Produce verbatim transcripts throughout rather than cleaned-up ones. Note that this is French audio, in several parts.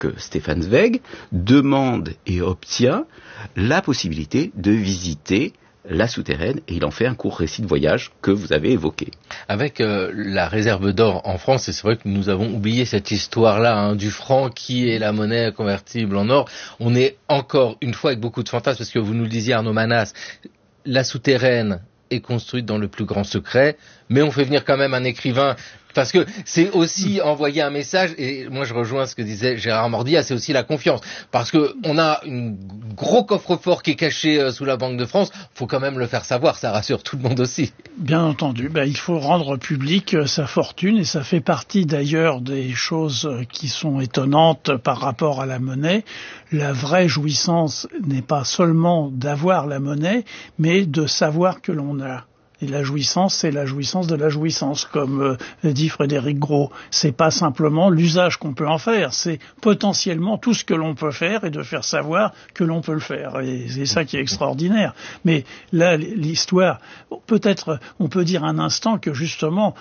que Stefan Zweig demande et obtient la possibilité de visiter la souterraine, et il en fait un court récit de voyage que vous avez évoqué. Avec euh, la réserve d'or en France, et c'est vrai que nous avons oublié cette histoire-là, hein, du franc qui est la monnaie convertible en or, on est encore une fois avec beaucoup de fantasmes, parce que vous nous le disiez, Arnaud Manas, la souterraine est construite dans le plus grand secret, mais on fait venir quand même un écrivain, parce que c'est aussi envoyer un message, et moi je rejoins ce que disait Gérard Mordia, c'est aussi la confiance, parce que on a un gros coffre-fort qui est caché euh, sous la Banque de France, faut quand même le faire savoir, ça rassure tout le monde aussi. Bien entendu, ben, il faut rendre public euh, sa fortune, et ça fait partie d'ailleurs des choses qui sont étonnantes par rapport à la monnaie. La vraie jouissance n'est pas seulement d'avoir la monnaie, mais de savoir que l'on a. Et la jouissance, c'est la jouissance de la jouissance, comme euh, dit Frédéric Gros. C'est pas simplement l'usage qu'on peut en faire, c'est potentiellement tout ce que l'on peut faire et de faire savoir que l'on peut le faire. Et c'est ça qui est extraordinaire. Mais là, l'histoire, peut-être, on peut dire un instant que justement,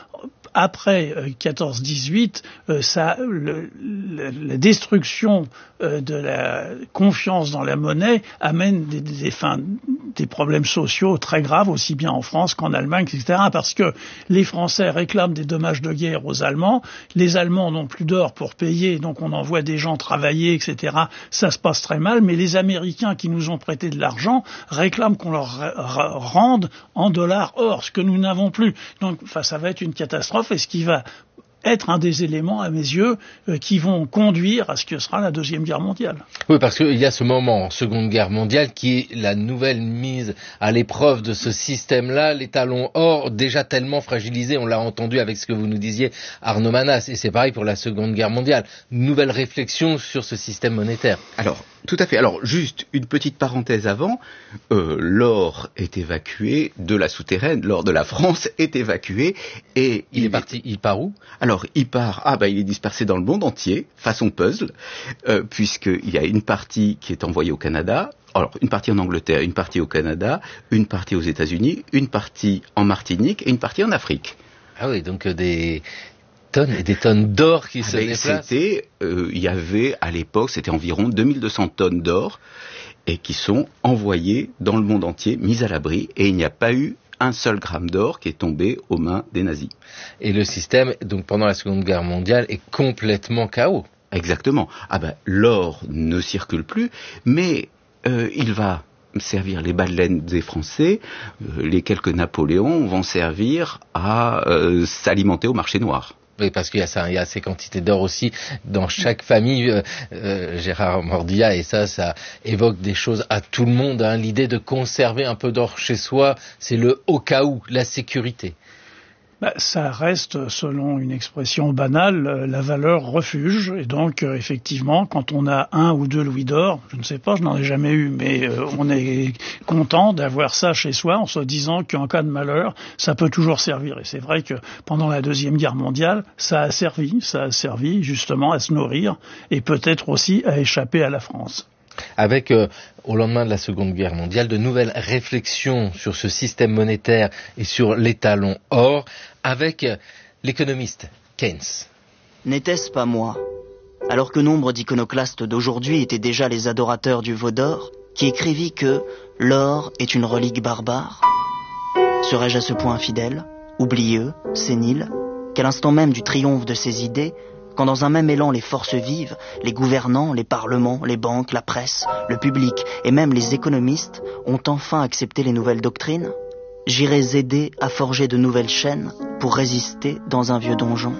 après euh, quatorze dix-huit, euh, ça, le, le, la destruction euh, de la confiance dans la monnaie amène des, des, des, fin, des problèmes sociaux très graves, aussi bien en France qu'en Allemagne, et cetera. Parce que les Français réclament des dommages de guerre aux Allemands, les Allemands n'ont plus d'or pour payer, donc on envoie des gens travailler, et cetera. Ça se passe très mal, mais les Américains qui nous ont prêté de l'argent réclament qu'on leur rende en dollars or, ce que nous n'avons plus. Donc, enfin, ça va être une catastrophe. Et ce qui va être un des éléments, à mes yeux, euh, qui vont conduire à ce que sera la Deuxième Guerre mondiale. Oui, parce qu'il y a ce moment, Seconde Guerre mondiale, qui est la nouvelle mise à l'épreuve de ce système-là, l'étalon or, déjà tellement fragilisé, on l'a entendu avec ce que vous nous disiez, Arnaud Manas, et c'est pareil pour la Seconde Guerre mondiale. Nouvelle réflexion sur ce système monétaire. Alors, tout à fait. Alors, juste une petite parenthèse avant, euh, l'or est évacué de la souterraine, l'or de la France est évacué, et il, il est parti, il part où? Alors, il part, ah bah il est dispersé dans le monde entier, façon puzzle, euh, puisqu'il y a une partie qui est envoyée au Canada, alors une partie en Angleterre, une partie au Canada, une partie aux États-Unis, une partie en Martinique et une partie en Afrique. Ah oui, donc euh, des tonnes et des tonnes d'or qui se Avec, déplacent. C'était, euh, il y avait à l'époque, c'était environ deux mille deux cents tonnes d'or et qui sont envoyées dans le monde entier, mises à l'abri, et il n'y a pas eu un seul gramme d'or qui est tombé aux mains des nazis. Et le système, donc pendant la Seconde Guerre mondiale, est complètement chaos. Exactement. Ah ben, l'or ne circule plus, mais euh, il va servir les baleines des Français, euh, les quelques Napoléons vont servir à euh, s'alimenter au marché noir. Oui, parce qu'il y a ça, il y a ces quantités d'or aussi dans chaque famille, euh, euh, Gérard Mordia, et ça, ça évoque des choses à tout le monde, hein. L'idée de conserver un peu d'or chez soi, c'est le au cas où, la sécurité. Bah, ça reste, selon une expression banale, la valeur refuge. Et donc, euh, effectivement, quand on a un ou deux louis d'or, je ne sais pas, je n'en ai jamais eu, mais euh, on est content d'avoir ça chez soi en se disant qu'en cas de malheur, ça peut toujours servir. Et c'est vrai que pendant la Deuxième Guerre mondiale, ça a servi, ça a servi justement à se nourrir et peut-être aussi à échapper à la France. Avec, euh, au lendemain de la Seconde Guerre mondiale, de nouvelles réflexions sur ce système monétaire et sur l'étalon or, avec euh, l'économiste Keynes. N'était-ce pas moi, alors que nombre d'iconoclastes d'aujourd'hui étaient déjà les adorateurs du veau d'or, qui écrivit que l'or est une relique barbare? Serais-je à ce point infidèle, oublieux, sénile, qu'à l'instant même du triomphe de ces idées, quand dans un même élan les forces vives, les gouvernants, les parlements, les banques, la presse, le public et même les économistes ont enfin accepté les nouvelles doctrines, j'irais aider à forger de nouvelles chaînes pour résister dans un vieux donjon.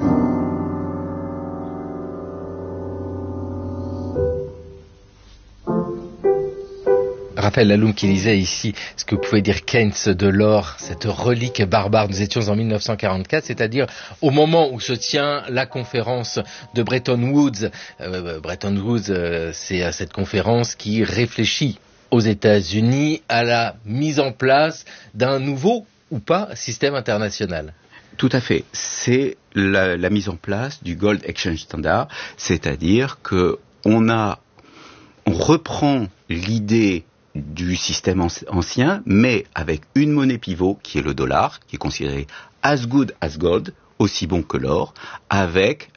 Raphaël Laloum qui disait ici ce que pouvait dire Keynes de l'or, cette relique barbare. Nous étions en mille neuf cent quarante-quatre, c'est-à-dire au moment où se tient la conférence de Bretton Woods. Euh, Bretton Woods, euh, c'est cette conférence qui réfléchit aux États-Unis à la mise en place d'un nouveau ou pas système international. Tout à fait. C'est la, la mise en place du Gold Exchange Standard, c'est-à-dire que on a, on reprend l'idée du système ancien, mais avec une monnaie pivot qui est le dollar, qui est considéré as good as gold, aussi bon que l'or, avec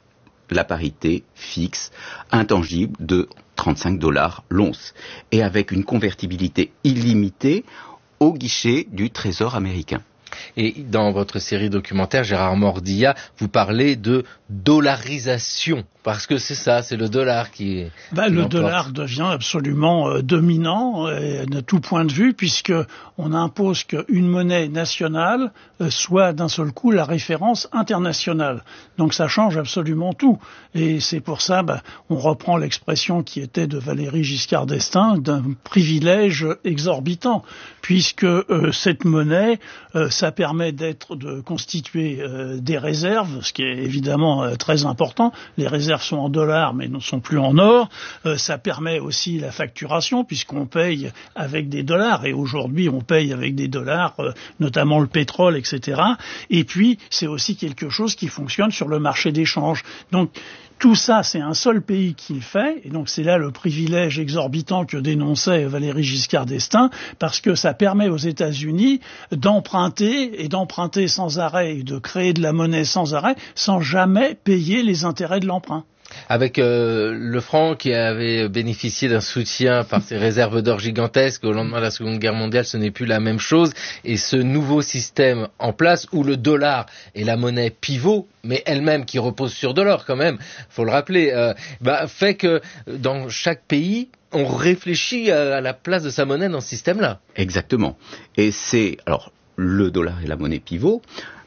la parité fixe, intangible de trente-cinq dollars l'once, et avec une convertibilité illimitée au guichet du Trésor américain. Et dans votre série documentaire, Gérard Mordillat, vous parlez de dollarisation, parce que c'est ça, c'est le dollar qui est... Ben, qui le l'emporte. dollar devient absolument euh, dominant euh, de tout point de vue, puisque on impose qu'une monnaie nationale euh, soit d'un seul coup la référence internationale. Donc ça change absolument tout. Et c'est pour ça, ben, on reprend l'expression qui était de Valéry Giscard d'Estaing, d'un privilège exorbitant, puisque euh, cette monnaie, euh, ça permet d'être de constituer euh, des réserves, ce qui est évidemment euh, très important. Les réserves sont en dollars mais ne sont plus en or. Euh, ça permet aussi la facturation puisqu'on paye avec des dollars et aujourd'hui on paye avec des dollars, euh, notamment le pétrole, et cetera. Et puis c'est aussi quelque chose qui fonctionne sur le marché d'échange. Donc tout ça, c'est un seul pays qui le fait, et donc c'est là le privilège exorbitant que dénonçait Valéry Giscard d'Estaing, parce que ça permet aux États-Unis d'emprunter, et d'emprunter sans arrêt, et de créer de la monnaie sans arrêt, sans jamais payer les intérêts de l'emprunt. Avec euh, le franc qui avait bénéficié d'un soutien par ses réserves d'or gigantesques au lendemain de la Seconde Guerre mondiale, ce n'est plus la même chose. Et ce nouveau système en place où le dollar est la monnaie pivot, mais elle-même qui repose sur de l'or quand même, faut le rappeler, euh, bah, fait que dans chaque pays, on réfléchit à la place de sa monnaie dans ce système-là. Exactement. Et c'est, alors, le dollar est la monnaie pivot,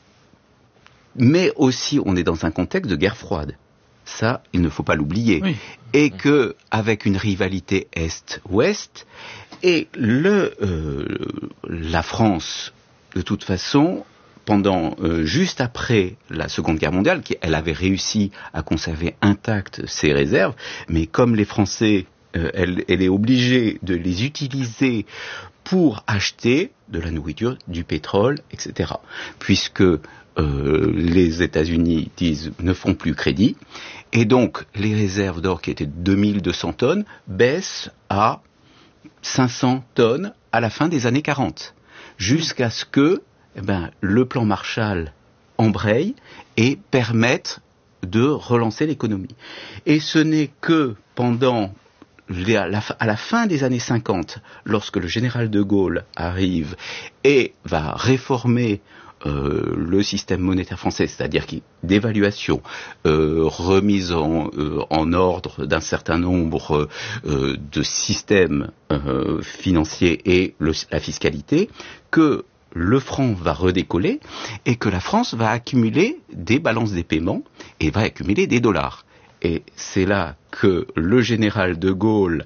mais aussi on est dans un contexte de guerre froide. Ça, il ne faut pas l'oublier. Oui. Et que, avec une rivalité Est-Ouest, et le, euh, la France, de toute façon, pendant, euh, juste après la Seconde Guerre mondiale, qui, elle avait réussi à conserver intactes ses réserves, mais comme les Français, euh, elle, elle est obligée de les utiliser pour acheter de la nourriture, du pétrole, et cetera. Puisque euh, les États-Unis disent ne font plus crédit, et donc les réserves d'or qui étaient de deux mille deux cents tonnes baissent à cinq cents tonnes à la fin des années quarante, jusqu'à ce que eh ben, le plan Marshall embraye et permette de relancer l'économie. Et ce n'est que pendant les, à, la, à la fin des années cinquante, lorsque le général de Gaulle arrive et va réformer Euh, le système monétaire français, c'est-à-dire qui, d'évaluation, euh, remise en, euh, en ordre d'un certain nombre euh, de systèmes euh, financiers et le, la fiscalité, que le franc va redécoller et que la France va accumuler des balances des paiements et va accumuler des dollars. Et c'est là que le général de Gaulle,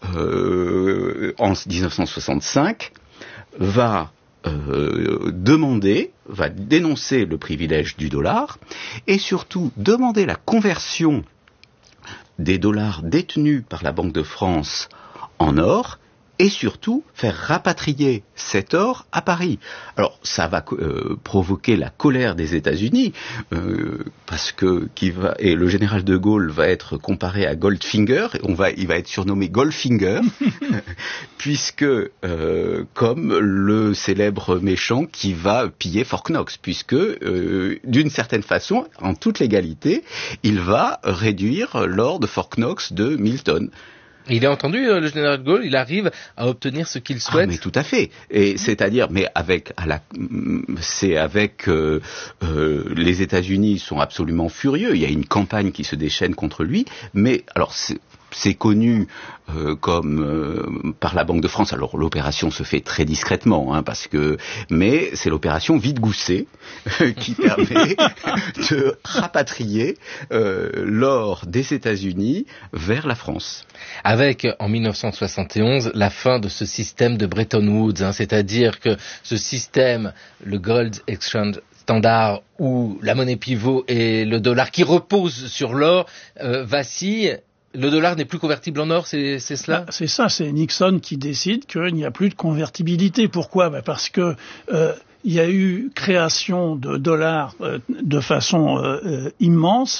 euh, en dix-neuf cent soixante-cinq, va Euh, demander, va dénoncer le privilège du dollar et surtout demander la conversion des dollars détenus par la Banque de France en or et surtout faire rapatrier cet or à Paris. Alors ça va euh, provoquer la colère des États-Unis euh, parce que qui va et le général de Gaulle va être comparé à Goldfinger, on va il va être surnommé Goldfinger puisque euh, comme le célèbre méchant qui va piller Fort Knox, puisque euh, d'une certaine façon, en toute légalité, il va réduire l'or de Fort Knox de mille tonnes. Il a entendu euh, le général de Gaulle, il arrive à obtenir ce qu'il souhaite. Ah, mais tout à fait. Et c'est-à-dire, mais avec, à la, c'est avec euh, euh, les États-Unis sont absolument furieux. Il y a une campagne qui se déchaîne contre lui. Mais alors, c'est, c'est connu euh, comme euh, par la Banque de France. Alors l'opération se fait très discrètement, hein, parce que, mais c'est l'opération Vide-Gousset euh, qui permet de rapatrier euh, l'or des États-Unis vers la France. Avec, en mille neuf cent soixante et onze, la fin de ce système de Bretton Woods, hein, c'est-à-dire que ce système, le Gold Exchange Standard, où la monnaie pivot et le dollar qui repose sur l'or euh, vacille. Le dollar n'est plus convertible en or, c'est, c'est cela ? Bah, c'est ça, c'est Nixon qui décide qu'il n'y a plus de convertibilité. Pourquoi ? Bah parce que euh, il y a eu création de dollars euh, de façon euh, euh, immense,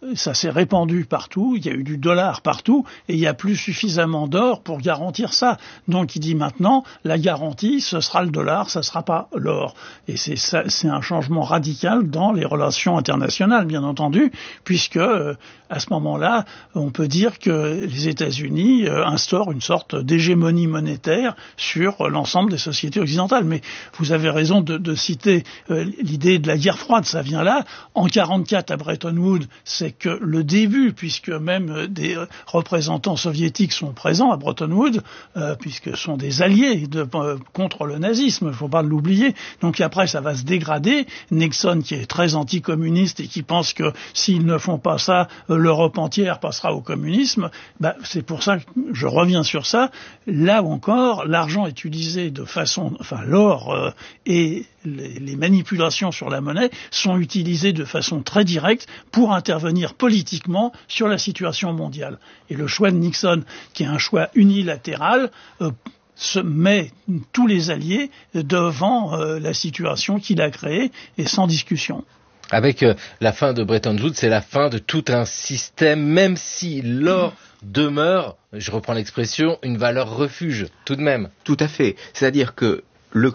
ça s'est répandu partout, il y a eu du dollar partout, et il n'y a plus suffisamment d'or pour garantir ça. Donc il dit maintenant, la garantie, ce sera le dollar, ça ne sera pas l'or. Et c'est, ça, c'est un changement radical dans les relations internationales, bien entendu, puisque euh, à ce moment-là, on peut dire que les États-Unis euh, instaurent une sorte d'hégémonie monétaire sur euh, l'ensemble des sociétés occidentales. Mais vous avez raison de, de citer euh, l'idée de la guerre froide, ça vient là. En quarante-quatre à Bretton Woods, c'est que le début, puisque même des représentants soviétiques sont présents à Bretton Woods, euh, puisque ce sont des alliés de, euh, contre le nazisme, il ne faut pas l'oublier. Donc après, ça va se dégrader. Nixon, qui est très anticommuniste et qui pense que s'ils ne font pas ça, euh, l'Europe entière passera au communisme. Bah, c'est pour ça que je reviens sur ça. Là encore, l'argent est utilisé de façon, enfin l'or euh, et les, les manipulations sur la monnaie sont utilisées de façon très directe pour intervenir politiquement sur la situation mondiale. Et le choix de Nixon, qui est un choix unilatéral, euh, se met tous les alliés devant euh, la situation qu'il a créée et sans discussion. Avec euh, la fin de Bretton Woods, c'est la fin de tout un système, même si l'or demeure, je reprends l'expression, une valeur refuge, tout de même. Tout à fait. C'est-à-dire que le,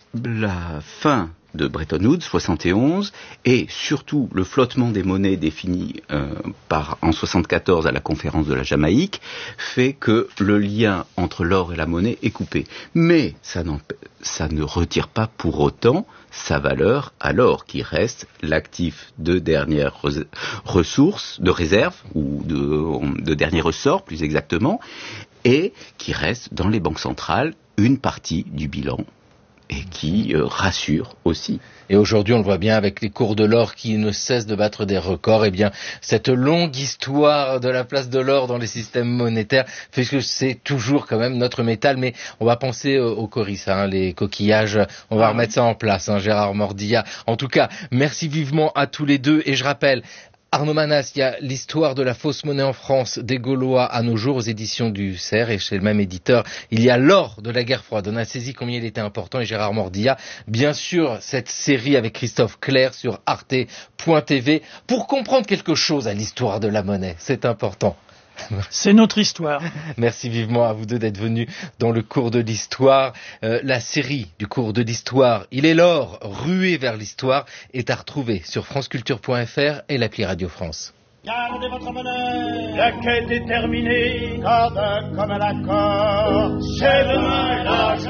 la fin de Bretton Woods, soixante et onze, et surtout le flottement des monnaies défini euh, par, en soixante-quatorze à la conférence de la Jamaïque, fait que le lien entre l'or et la monnaie est coupé. Mais ça, ça ne retire pas pour autant sa valeur à l'or, qui reste l'actif de dernière ressource, de réserve, ou de, de dernier ressort plus exactement, et qui reste dans les banques centrales une partie du bilan, et qui euh, rassure aussi. Et aujourd'hui, on le voit bien avec les cours de l'or qui ne cessent de battre des records. Eh bien, cette longue histoire de la place de l'or dans les systèmes monétaires fait que c'est toujours quand même notre métal. Mais on va penser euh, aux coryces, hein, les coquillages. On va remettre ça en place, hein, Gérard Mordia. En tout cas, merci vivement à tous les deux. Et je rappelle, Arnaud Manas, il y a l'histoire de la fausse monnaie en France, des Gaulois à nos jours aux éditions du C E R, et chez le même éditeur, il y a l'or de la guerre froide. On a saisi combien il était important, et Gérard Mordia, bien sûr, cette série avec Christophe Clair sur arte point t v pour comprendre quelque chose à l'histoire de la monnaie. C'est important. C'est notre histoire. Merci vivement à vous deux d'être venus dans le cours de l'histoire. Euh, la série du cours de l'histoire, Il est l'or, rué vers l'histoire, est à retrouver sur franceculture point f r et l'appli Radio France. Gardez votre monnaie, la quête est terminée, corde comme à l'accord, c'est demain l'âge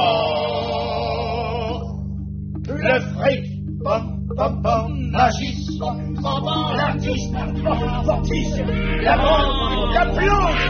d'or. Le fric, pom pom pom, magis, pom pom pom, l'artiste, fortis, la vente, la planche.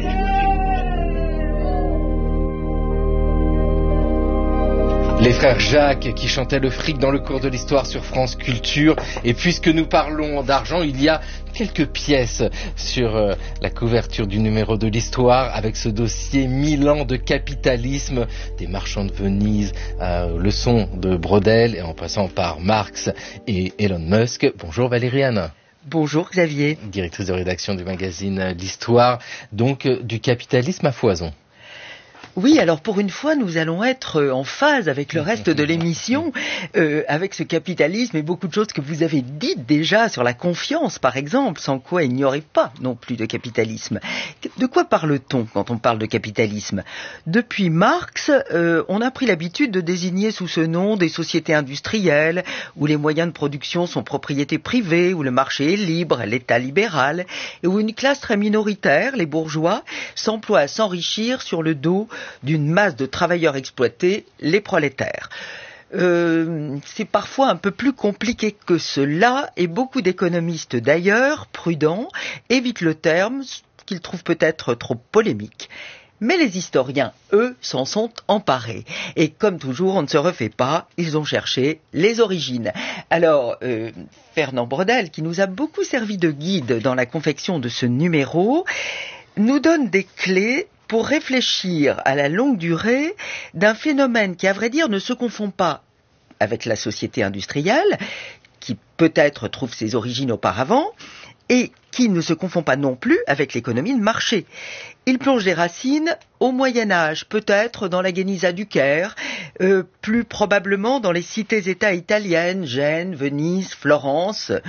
Les frères Jacques qui chantaient le fric dans le cours de l'histoire sur France Culture. Et puisque nous parlons d'argent, il y a quelques pièces sur euh, la couverture du numéro de l'histoire avec ce dossier mille ans de capitalisme, des marchands de Venise, euh, le son de Brodel et en passant par Marx et Elon Musk. Bonjour Valériane. Bonjour Xavier. Directrice de rédaction du magazine L'Histoire, donc euh, du capitalisme à foison. Oui, alors pour une fois, nous allons être en phase avec le reste de l'émission, euh, avec ce capitalisme et beaucoup de choses que vous avez dites déjà sur la confiance, par exemple, sans quoi il n'y aurait pas non plus de capitalisme. De quoi parle-t-on quand on parle de capitalisme ? Depuis Marx, euh, on a pris l'habitude de désigner sous ce nom des sociétés industrielles, où les moyens de production sont propriété privée, où le marché est libre, l'État libéral, et où une classe très minoritaire, les bourgeois, s'emploie à s'enrichir sur le dos d'une masse de travailleurs exploités, les prolétaires. Euh, c'est parfois un peu plus compliqué que cela, et beaucoup d'économistes d'ailleurs, prudents, évitent le terme, qu'ils trouvent peut-être trop polémique. Mais les historiens, eux, s'en sont emparés. Et comme toujours, on ne se refait pas, ils ont cherché les origines. Alors, euh, Fernand Brodel, qui nous a beaucoup servi de guide dans la confection de ce numéro, nous donne des clés pour réfléchir à la longue durée d'un phénomène qui, à vrai dire, ne se confond pas avec la société industrielle, qui peut-être trouve ses origines auparavant, et qui ne se confond pas non plus avec l'économie de marché. Il plonge des racines au Moyen-Âge, peut-être dans la Guénissa du Caire, euh, plus probablement dans les cités-États italiennes, Gênes, Venise, Florence.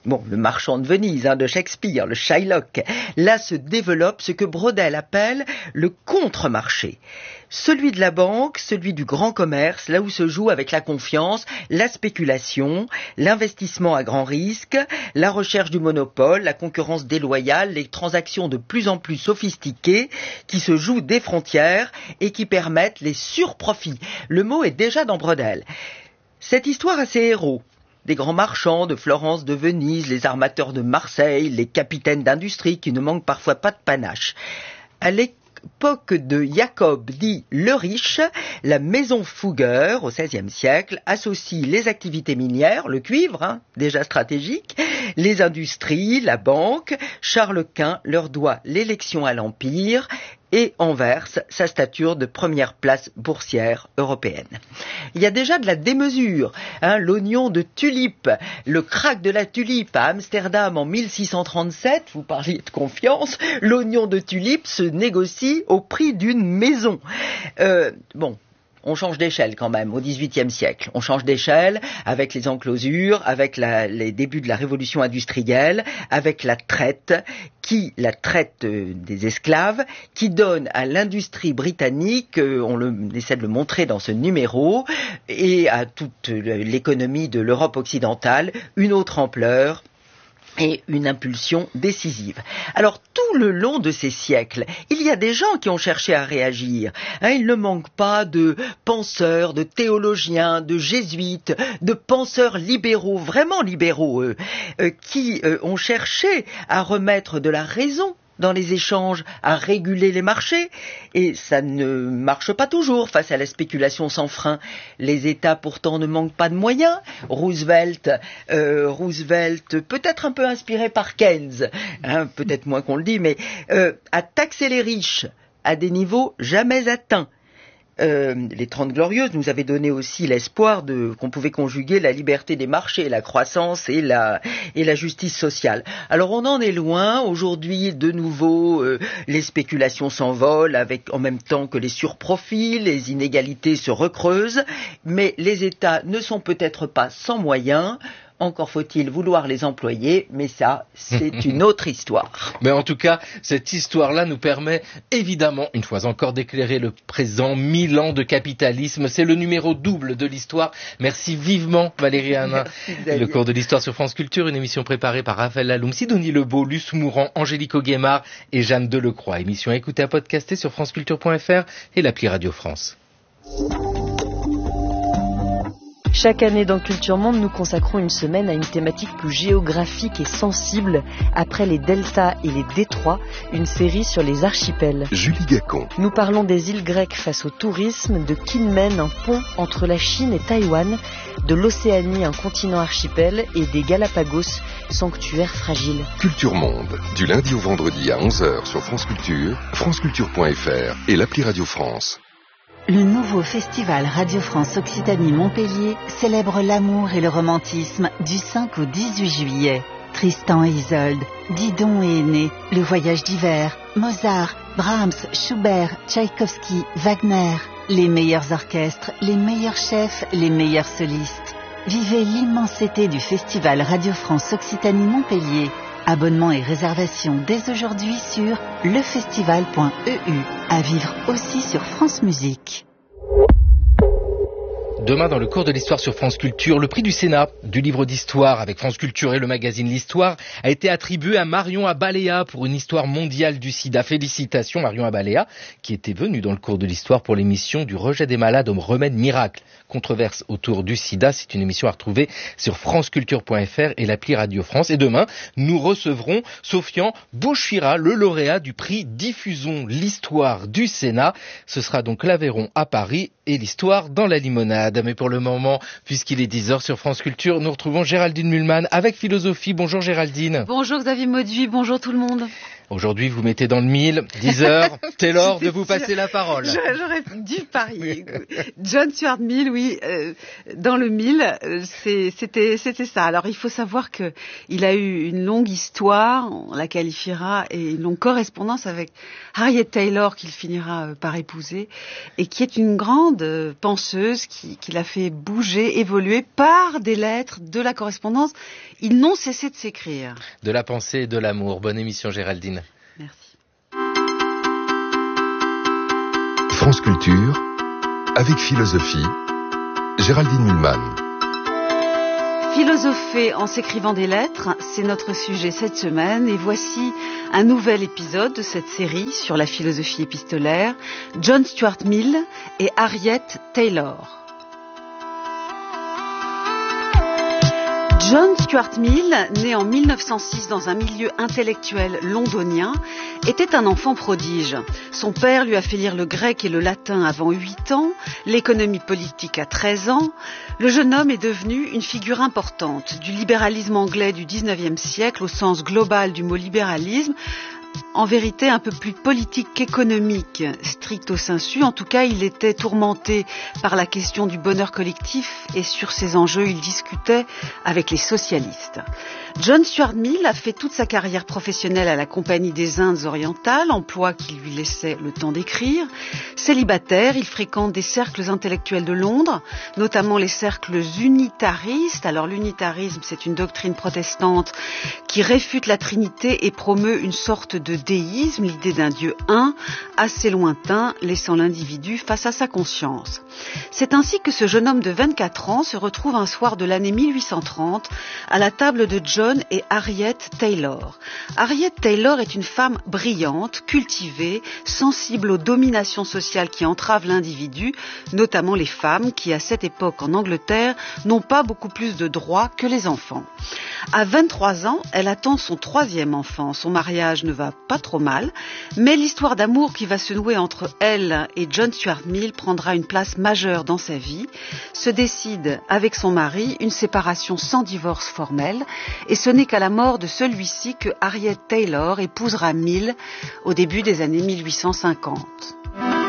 bon, le marchand de Venise, hein, de Shakespeare, le Shylock. Là se développe ce que Braudel appelle le contre-marché. Celui de la banque, celui du grand commerce, là où se joue avec la confiance, la spéculation, l'investissement à grand risque, la recherche du monopole, la concurrence déloyale, les transactions de plus en plus sophistiquées qui se jouent des frontières et qui permettent les surprofits. Le mot est déjà dans Braudel. Cette histoire a ses héros. Des grands marchands de Florence, de Venise, les armateurs de Marseille, les capitaines d'industrie qui ne manquent parfois pas de panache. À l'époque de Jacob dit le riche, la maison Fugger, au seizième siècle, associe les activités minières, le cuivre, hein, déjà stratégique, les industries, la banque. Charles Quint leur doit l'élection à l'Empire et en verse sa stature de première place boursière européenne. Il y a déjà de la démesure, hein, l'oignon de tulipe, le krach de la tulipe à Amsterdam en mille six cent trente-sept, vous parliez de confiance, l'oignon de tulipe se négocie au prix d'une maison. Euh, bon. On change d'échelle quand même au dix-huitième siècle. On change d'échelle avec les enclosures, avec la, les débuts de la révolution industrielle, avec la traite, qui la traite euh, des esclaves, qui donne à l'industrie britannique, euh, on le, essaie de le montrer dans ce numéro, et à toute l'économie de l'Europe occidentale, une autre ampleur et une impulsion décisive. Alors, tout le long de ces siècles, il y a des gens qui ont cherché à réagir. Hein, il ne manque pas de penseurs, de théologiens, de jésuites, de penseurs libéraux, vraiment libéraux, eux, euh, qui euh, ont cherché à remettre de la raison dans les échanges, à réguler les marchés, et ça ne marche pas toujours face à la spéculation sans frein. Les États pourtant ne manquent pas de moyens. Roosevelt, euh, Roosevelt, peut-être un peu inspiré par Keynes, hein, peut-être moins qu'on le dit, mais euh, a taxé les riches à des niveaux jamais atteints. Euh, les Trente Glorieuses nous avaient donné aussi l'espoir de qu'on pouvait conjuguer la liberté des marchés, la croissance et la et la justice sociale. Alors on en est loin. Aujourd'hui, de nouveau, euh, les spéculations s'envolent avec en même temps que les surprofits, les inégalités se recreusent, mais les États ne sont peut-être pas sans moyens. Encore faut-il vouloir les employer, mais ça, c'est une autre histoire. Mais en tout cas, cette histoire-là nous permet évidemment, une fois encore, d'éclairer le présent. Mille ans de capitalisme, c'est le numéro double de l'histoire. Merci vivement, Valérie Hanin. Le cours de l'histoire sur France Culture, une émission préparée par Raphaël Laloum, Sidonie Lebeau, Luce Mourant, Angélique Auguemard et Jeanne Delecroix. Émission à écouter à podcaster sur franceculture point f r et l'appli Radio France. Chaque année dans Culture Monde, nous consacrons une semaine à une thématique plus géographique et sensible. Après les deltas et les détroits, une série sur les archipels. Julie Gacon. Nous parlons des îles grecques face au tourisme, de Kinmen, un pont entre la Chine et Taïwan, de l'Océanie, un continent archipel, et des Galapagos, sanctuaires fragiles. Culture Monde, du lundi au vendredi à onze heures sur France Culture, franceculture point f r et l'appli Radio France. Le nouveau festival Radio France Occitanie-Montpellier célèbre l'amour et le romantisme du cinq au dix-huit juillet. Tristan et Isolde, Didon et Aîné, Le Voyage d'hiver, Mozart, Brahms, Schubert, Tchaïkovski, Wagner. Les meilleurs orchestres, les meilleurs chefs, les meilleurs solistes. Vivez l'immensité du festival Radio France Occitanie-Montpellier. Abonnement et réservation dès aujourd'hui sur lefestival point e u. À vivre aussi sur France Musique. Demain, dans le cours de l'histoire sur France Culture, le prix du Sénat du livre d'histoire avec France Culture et le magazine L'Histoire a été attribué à Marion Abalea pour une histoire mondiale du sida. Félicitations Marion Abalea, qui était venue dans le cours de l'histoire pour l'émission du rejet des malades au remède miracle. Controverse autour du sida, c'est une émission à retrouver sur franceculture point f r et l'appli Radio France. Et demain, nous recevrons Sofian Bouchira, le lauréat du prix Diffusons l'histoire du Sénat. Ce sera donc l'Aveyron à Paris et l'histoire dans la limonade. Mais pour le moment, puisqu'il est dix heures sur France Culture, nous retrouvons Géraldine Mühlmann avec Philosophie. Bonjour Géraldine. Bonjour Xavier Mauduit, bonjour tout le monde. Aujourd'hui, vous mettez dans le mille, dix heures, Taylor, de vous passer la parole. J'aurais dû parier. John Stuart Mill, oui, euh, dans le mille, euh, c'est, c'était, c'était ça. Alors, il faut savoir que il a eu une longue histoire, on la qualifiera, et une longue correspondance avec Harriet Taylor, qu'il finira euh, par épouser, et qui est une grande euh, penseuse qui, qui l'a fait bouger, évoluer par des lettres, de la correspondance. Ils n'ont cessé de s'écrire. De la pensée et de l'amour. Bonne émission, Géraldine. Merci. France Culture, avec philosophie, Géraldine Mühlmann. Philosopher en s'écrivant des lettres, c'est notre sujet cette semaine, et voici un nouvel épisode de cette série sur la philosophie épistolaire, John Stuart Mill et Harriet Taylor. John Stuart Mill, né en mille neuf cent six dans un milieu intellectuel londonien, était un enfant prodige. Son père lui a fait lire le grec et le latin avant huit ans, l'économie politique à treize ans. Le jeune homme est devenu une figure importante du libéralisme anglais du dix-neuvième siècle au sens global du mot libéralisme. En vérité, un peu plus politique qu'économique, stricto sensu. En tout cas, il était tourmenté par la question du bonheur collectif et sur ces enjeux, il discutait avec les socialistes. John Stuart Mill a fait toute sa carrière professionnelle à la Compagnie des Indes orientales, emploi qui lui laissait le temps d'écrire. Célibataire, il fréquente des cercles intellectuels de Londres, notamment les cercles unitaristes. Alors l'unitarisme, c'est une doctrine protestante qui réfute la Trinité et promeut une sorte de déisme, l'idée d'un Dieu un, assez lointain, laissant l'individu face à sa conscience. C'est ainsi que ce jeune homme de vingt-quatre ans se retrouve un soir de l'année mille huit cent trente à la table de John et Harriet Taylor. Harriet Taylor est une femme brillante, cultivée, sensible aux dominations sociales qui entravent l'individu, notamment les femmes qui, à cette époque en Angleterre, n'ont pas beaucoup plus de droits que les enfants. À vingt-trois ans, elle attend son troisième enfant. Son mariage ne va pas trop mal, mais l'histoire d'amour qui va se nouer entre elle et John Stuart Mill prendra une place majeure dans sa vie. Se décide avec son mari une séparation sans divorce formel, et ce n'est qu'à la mort de celui-ci que Harriet Taylor épousera Mill au début des années mille huit cent cinquante.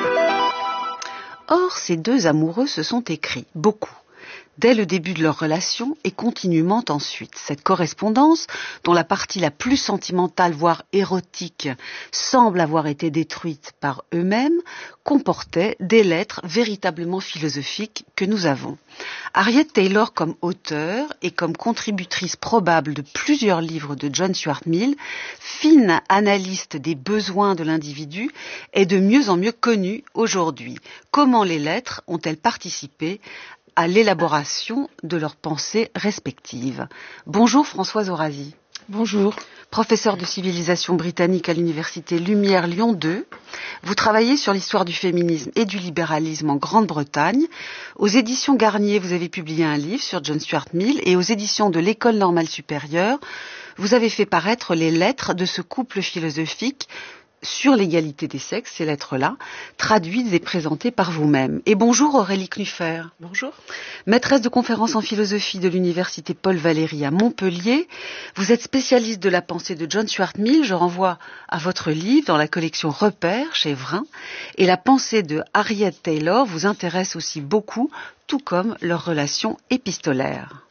Or, ces deux amoureux se sont écrits, beaucoup, dès le début de leur relation et continuellement ensuite. Cette correspondance, dont la partie la plus sentimentale, voire érotique, semble avoir été détruite par eux-mêmes, comportait des lettres véritablement philosophiques que nous avons. Harriet Taylor, comme auteure et comme contributrice probable de plusieurs livres de John Stuart Mill, fine analyste des besoins de l'individu, est de mieux en mieux connue aujourd'hui. Comment les lettres ont-elles participé à l'élaboration de leurs pensées respectives? Bonjour Françoise Orazi. Bonjour. Professeure de civilisation britannique à l'université Lumière Lyon deux, vous travaillez sur l'histoire du féminisme et du libéralisme en Grande-Bretagne. Aux éditions Garnier, vous avez publié un livre sur John Stuart Mill, et aux éditions de l'École normale supérieure, vous avez fait paraître les lettres de ce couple philosophique sur l'égalité des sexes, ces lettres-là, traduites et présentées par vous-même. Et bonjour Aurélie Knuffer. Bonjour. Maîtresse de conférences en philosophie de l'université Paul Valéry à Montpellier. Vous êtes spécialiste de la pensée de John Stuart Mill. Je renvoie à votre livre dans la collection Repères chez Vrin. Et la pensée de Harriet Taylor vous intéresse aussi beaucoup, tout comme leur relation épistolaire.